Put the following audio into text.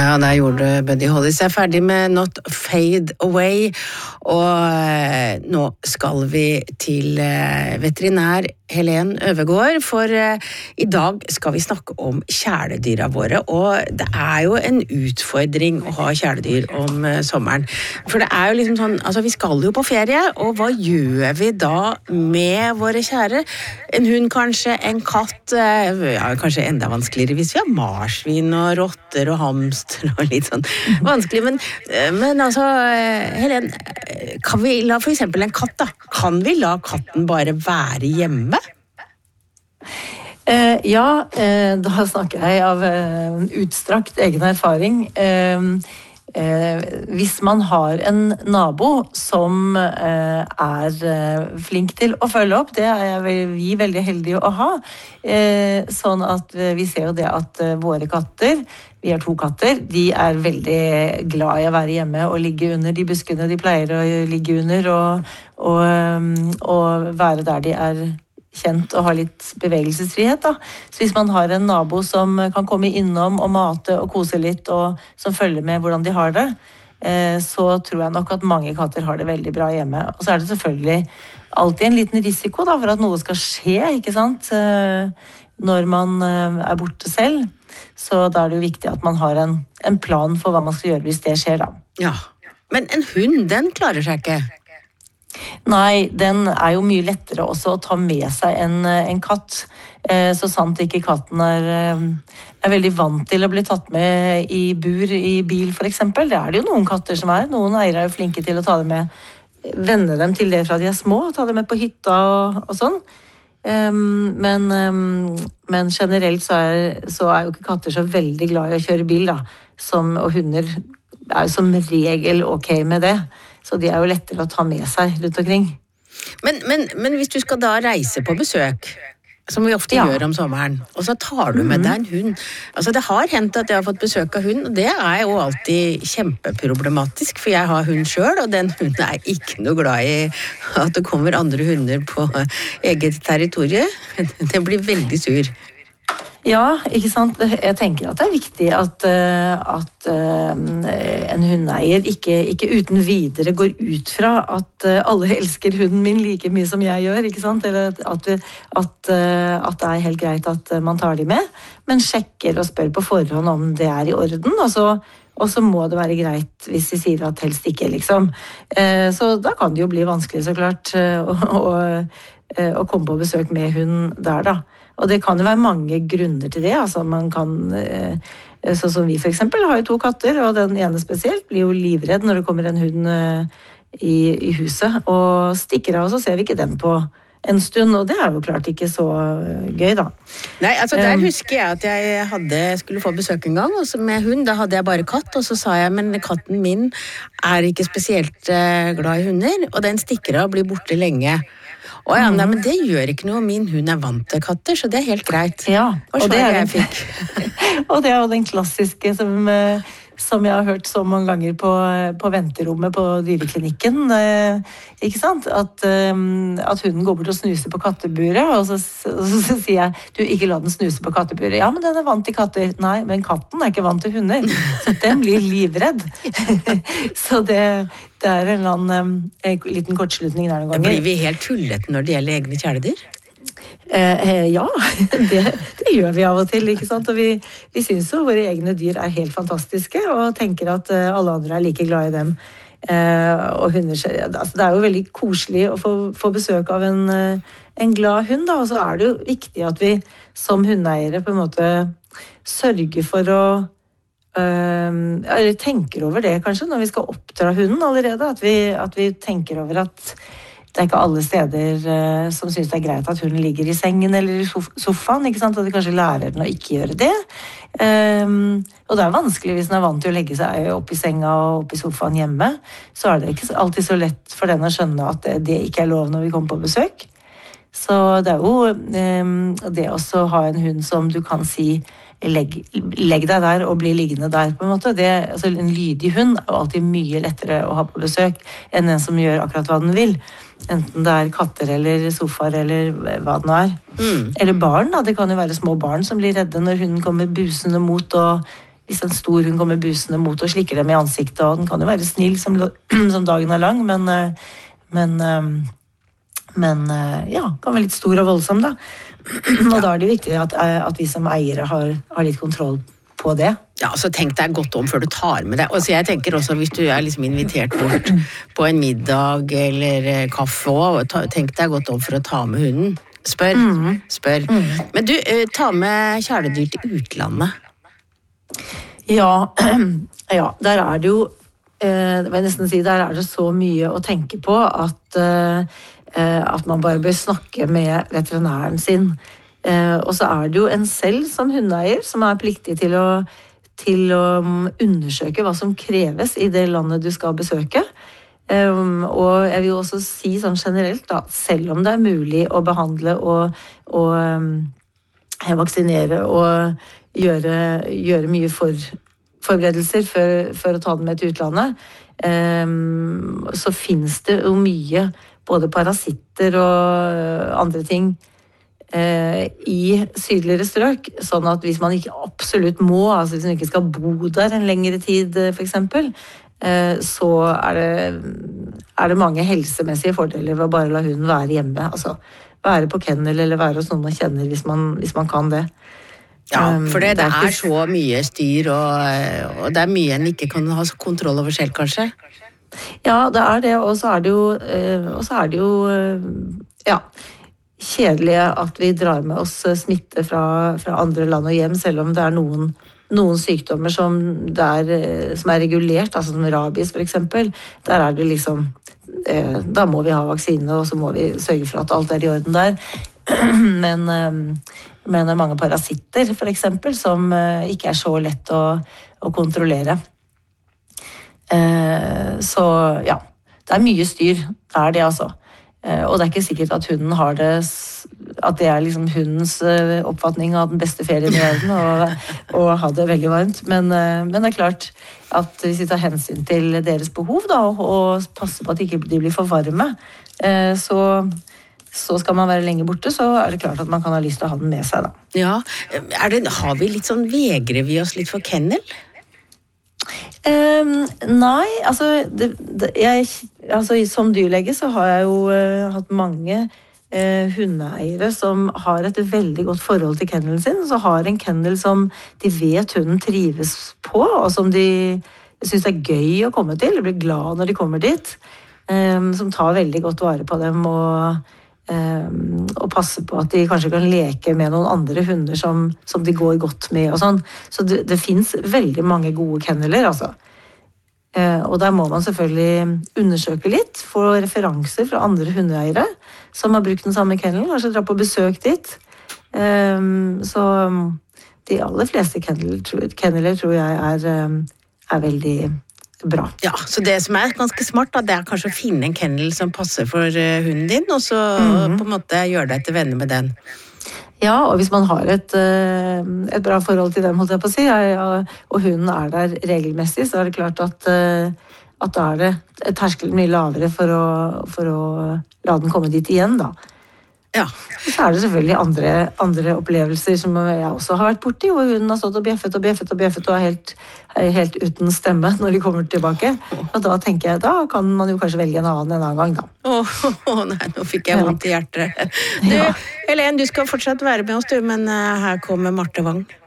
Ja, der gjorde Buddy Holly seg ferdig med Not Fade Away, og nå skal vi til veterinær Helen Øvergaard, for i dag skal vi snakke om kjæledyra våre, og det jo en utfordring å ha kjæledyr om sommeren. For det jo liksom sånn, altså vi skal jo på ferie, og hva gjør vi da med våre kjære? En hund kanskje, en katt, ja, kanskje enda vanskeligere hvis vi har marsvin og rotter og hamster og litt sånn vanskelig, men altså, Helen, kan vi la for eksempel en katt da? Kan vi la katten bare være hjemme? Da snakker jeg av utstrakt egen erfaring. Hvis man har en nabo som flink til å følge opp, det vi veldig heldige å ha, sånn at vi ser jo det at våre katter, vi har 2 katter, de veldig glad i å være hjemme og ligge under de buskene de pleier å ligge under, og være der de kjent og ha litt bevegelsesfrihet da. Så hvis man har en nabo som kan komme innom og mate og kose litt, og som følger med hvordan de har det, så tror jeg nok at mange katter har det veldig bra hjemme. Og så det selvfølgelig alltid en liten risiko da, for at noe skal skje, ikke sant? Når man borte selv. Så da det jo viktig at man har en plan for hva man skal gjøre hvis det skjer da. Ja, men en hund, den klarer seg ikke. Nei, den jo mye lettere også å ta med seg en katt. Så sant ikke katten veldig vant til å bli tatt med i bur i bil for eksempel. Det det jo noen katter som Noen eiere jo flinke til å ta det med, vende dem til det fra de små, ta det med på hytta og sånn. Men generelt så jo ikke katter så veldig glad i å kjøre bil da, og hunder jo som regel ok med det, så de jo lettere å ta med seg rundt omkring. Men hvis du skal da reise på besøk, som vi ofte gjør om sommeren, og så tar du med deg en hund. Altså det har hendt at jeg har fått besøk av hund, og det jo alltid kjempeproblematisk, for jeg har hund selv, og den hunden ikke noe glad i at det kommer andre hunder på eget territorie. Den blir veldig sur. Ja, ikke sant? Jeg tenker at det viktig at en hundeier ikke uten videre går ut fra at alle elsker hunden min like mye som jeg gjør, ikke sant? Eller at det helt greit at man tar de med, men sjekker og spør på forhånd om det i orden, og så må det være greit hvis de sier at helst ikke, liksom. Så da kan det jo bli vanskelig, så klart, å komme på besøk med hund der, da. Og det kan jo være mange grunner til det, altså man kan, sånn som vi for eksempel har jo 2 katter, og den ene spesielt blir jo livredd når det kommer en hund i huset, og stikker av, og så ser vi ikke den på en stund, og det jo klart ikke så gøy da. Nei, altså der husker jeg at jeg skulle få besøk en gang, og så med hund, da hadde jeg bare katt, og så sa jeg, men katten min ikke spesielt glad i hunder, og den stikker av og blir borte lenge. Nei, men det gjør ikke noe, min hund vant til katter, så det helt greit. Ja, og det jeg fikk. Og det jo den klassiske som jeg har hørt så mange ganger på venterommet på dyreklinikken, ikke sant? At hunden går bort og snuser på katteburet, og så sier jeg, du, ikke la den snuse på katteburet. Ja, men den vant til katter. Nei, men katten ikke vant til hunder, så den blir livredd. Så det en eller annen liten kortslutning der noen ganger. Blir vi helt tullete når det gjelder egne kjæledyr? Ja, det gjør vi av og til, ikke sant? Og vi synes jo våre egne dyr helt fantastiske, og tenker at alle andre like glad i dem. Og hunder, altså det jo veldig koselig å få besøk av en glad hund, da, og så det jo viktig at vi som hundeeiere på en måte sørger for å eller tenker over det kanskje når vi skal oppdra hunden allerede, at vi tenker over at det ikke alle steder som synes det greit at hunden ligger i sengen eller i sofaen, ikke sant? At vi kanskje lærer den å ikke gjøre det. Og det vanskelig hvis den vant til å legge seg opp i senga og opp i sofaen hjemme, så det ikke alltid så lett for den å skjønne at det ikke lov når vi kommer på besøk. Så det jo det også å ha en hund som du kan si legg deg der og bli liggende der på en måte. Altså en lydig hund alltid mye lettere å ha på besøk enn en som gjør akkurat hva den vil. Enten det katter eller sofaer eller hva det nå Eller barn, da. Det kan jo være små barn som blir redde når hunden kommer busende mot og hvis en stor hund kommer busende mot og slikker dem i ansiktet, og den kan jo være snill som dagen er lang, men ja, kan være litt stor og voldsom da. Og da er det viktig at vi som eiere har litt kontroll på det. Ja, så tenk deg godt om før du tar med det. Og så jeg tenker også, hvis du liksom invitert bort på en middag eller kaffe også, tenk deg godt om for å ta med hunden. Spør. Men du, ta med kjæledyr til utlandet. Ja, der er det jo, det vil jeg nesten si, der er det så mye å tenke på at man bare bør snakke med veterinæren sin. Og så er det jo en selv som hundeeier som er pliktig til å undersøke hva som kreves i det landet du skal besøke. Og jeg vil også si sånn generelt da, selv om det er mulig å behandle og vaksinere og gjøre mye forberedelser for å ta den med til utlandet, så finnes det jo mye, både parasitter og andre ting, i sydligere strøk, sånn at hvis man ikke absolutt må, altså hvis man ikke skal bo der en lengre tid for eksempel, så er det mange helsemessige fordeler ved å bare la hunden være hjemme, altså være på kennel eller være hos noen man kjenner hvis man kan det. Ja, for det er så mye styr, og det er mye en ikke kan ha kontroll over selv, kanskje? Ja, det er det, og så er det jo ja, kjedelige at vi drar med oss smitte fra andre land og hjem, selv om det er noen sykdommer som er regulert, altså som rabies for eksempel. Der er det liksom, da må vi ha vaksine, og så må vi sørge for at alt er i orden der. Men det er mange parasitter for eksempel, som ikke er så lett å kontrollere. Så ja, det er mye styr, det er det altså. Og det er ikke sikkert at hunden har det, at det er liksom hundens oppfatning av den beste ferien i verden, og ha det veldig varmt. Men det er klart at hvis vi tar hensyn til deres behov da, og passer på at de ikke blir for varme, så skal man være lenge borte, så er det klart at man kan ha lyst til å ha den med seg da. Ja, har vi litt sånn, vegrer vi oss litt for kennel? Nei, altså som dyrlege så har jeg jo hatt mange hundeeiere som har et veldig godt forhold til kennelen sin, så har en kennel som de vet hunden trives på, og som de synes er gøy å komme til, de blir glad når de kommer dit, som tar veldig godt vare på dem og passe på at de kanskje kan leke med noen andre hunder som de går godt med og sånn. Så det finnes veldig mange gode kenneler, altså. Og der må man selvfølgelig undersøke litt, få referanser fra andre hundeeiere som har brukt den samme kennelen, kanskje dra på besøk dit. Så de aller fleste kenneler tror jeg er veldig bra. Ja, så det som er ganske smart da, det er kanskje å finne en kennel som passer for hunden din, og så på en måte gjøre deg til venner med den. Ja, og hvis man har et bra forhold til dem, holdt jeg på å si, og hunden er der regelmessig, så er det klart at da er det terskelen mye lavere for å la den komme dit igjen da. Ja. Så er det selvfølgelig andre opplevelser som jeg også har vært borti, hvor hunden har stått og bjeffet og er helt uten stemme når de kommer tilbake. Og da tenker jeg, da kan man jo kanskje velge en annen gang da. Nei, nå fikk jeg vondt i hjertet. Du, Helen, du skal fortsatt være med oss, men her kommer Marte Wang.